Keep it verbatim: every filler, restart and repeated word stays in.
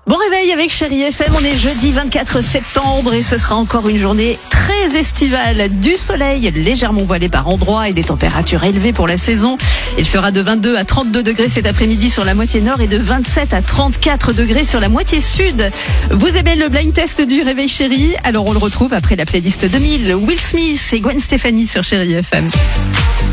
Bon réveil avec Chérie F M, on est jeudi vingt-quatre septembre et ce sera encore une journée très estivale, du soleil légèrement voilé par endroits et des températures élevées pour la saison. Il fera de vingt-deux à trente-deux degrés cet après-midi sur la moitié nord et de vingt-sept à trente-quatre degrés sur la moitié sud. Vous aimez le blind test du réveil Chérie? Alors on le retrouve après la playlist deux mille, Will Smith et Gwen Stefani sur Chérie F M.